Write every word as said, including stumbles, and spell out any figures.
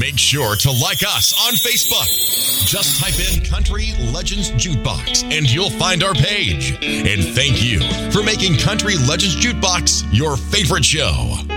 Make sure to like us on Facebook. Just type in Country Legends Jukebox and you'll find our page. And thank you for making Country Legends Jukebox your favorite show.